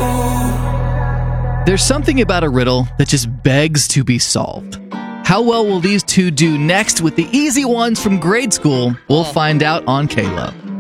There's something about a riddle that just begs to be solved. How well will these two do next with the easy ones from grade school? We'll find out on K-Love.